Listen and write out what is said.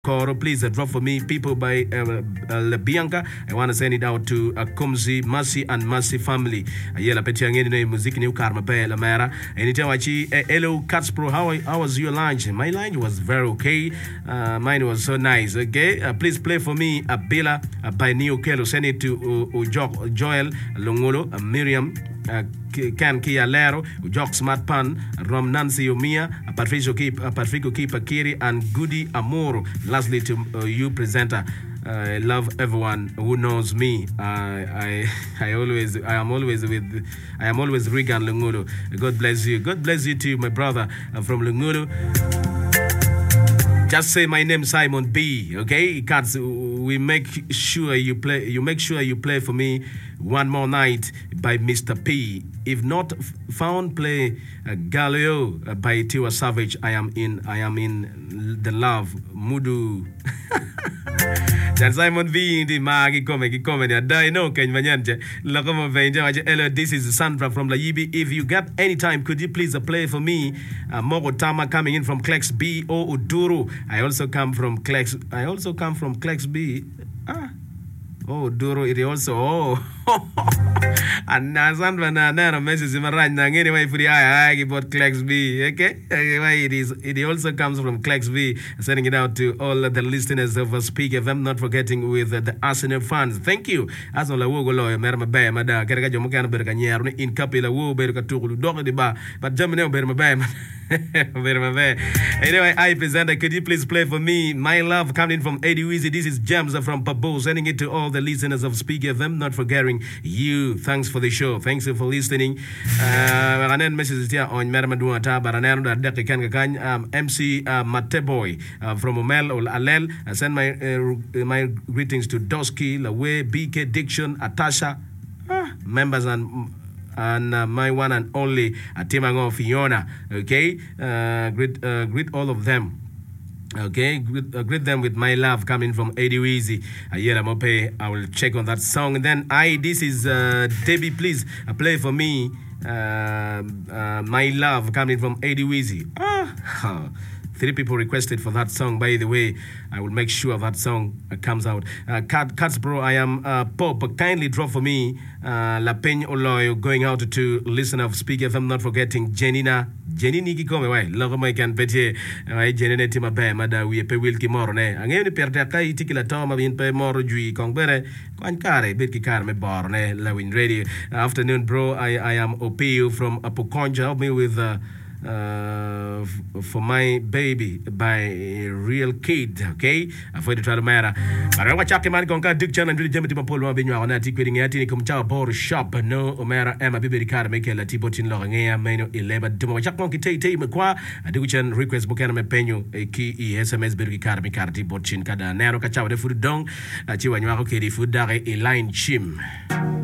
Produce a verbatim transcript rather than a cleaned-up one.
Koro. Please uh, drop for me People by uh, uh, Bianca. I want to send it out to uh, Kumzi, Mercy and Mercy family. Ayela peti angeni no muziki ni ukarma pe la mera. Anytime wachi uh, hello Cats Pro, how how was your lunch? My lunch was very okay. Uh, mine was so nice. Okay, uh, please play for me Abila uh, by Neo Kelo. Send it to uh, uh, jo- Joel Longolo, uh, Miriam. Uh, Kan Kia Lero, Jock Smart Pan, Rom Nancy Omia, Patricio Keep, Patrico Keep Akiri, and Goody Amoro. Lastly, to uh, you, presenter. Uh, I love everyone who knows me. Uh, I I always I am always with I am always Regan Lungulo. God bless you. God bless you too, my brother uh, from Lungulo. Just say my name, Simon B. Okay, Cats. We make sure you play. You make sure you play for me One More Night by Mister P. If not found, play uh, Galileo uh, by Tiwa Savage. I am in. I am in the love Mudu. Dan Simon V di magi come ki come ni adai no ken manyanje lokomo venje waje hello, this is Sandra from Layibi. If you got any time, could you please uh, play for me uh, Mogo Tama coming in from Clex B or Uduru. I also come from Clex I also come from Clex B. Ah Oh, Duro, it also, oh, and now Sandra Nana message him right now. Anyway, for the eye, I bought Clex B, okay? Anyway, it is, it also comes from Clex B, sending it out to all the listeners of Speak F M, not forgetting with uh, the Arsenal fans. Thank you. As on la wogo loy, merma bay, mada, kerga jomokan berkanyer, in capilla wo, berkatulu, dog the bar, but Germany berma bay. Anyway, I presenter, could you please play for me My Love coming from Eddie Weezy? This is James from Pabo, sending it to all the listeners of Speak F M, not forgetting you. Thanks for the show. Thanks for listening. Uh, message here on Mermadua Tabaranero, um, M C uh, Mateboy uh, from Omel or Alel. I send my uh, my greetings to Dosky, Lawe, B K Diction, Atasha, ah, members and and uh, my one and only uh, Timango Fiona. Okay, uh, greet uh, greet all of them. Okay, greet, uh, greet them with My Love coming from Eddie Weezy. Ayela Mope, I will check on that song. And then I, this is uh, Debbie, please uh, play for me uh, uh, My Love coming from Eddie Weezy. Ah, three people requested for that song. By the way, I will make sure that song uh, comes out. Uh, Cat, Cats Bro, I am uh, Pop. Kindly drop for me uh, La Peña Oloyo going out to listen of Speak F M, not forgetting Janina. Jenini ki kome wai logo mai kan pete ai jenene tima be mada wi pe wil ki moro ne angeni perde kai tikila toma bin pe moro jui kongbere kwan kare bit ki kar me bor ne Lawin Radio. Afternoon bro, I I am Opio from Apokonja. Help me with uh, uh f- for my baby by Real Kid. Okay, for the trial matter but I watch man kon ka dik channel really jemti mapol ma binyo na ti kweding yati ni kumcha bor shop no omera ema bibi kar me kela ti botin lo ngeya meno eleven dimo watch kon ki tay tay me kwa dik chan request bokana me penyo ki e S M S bibi kar me kar ti botin kada nero ka chawa de fu dong chi wanywa ko ke di fu dare e line chim.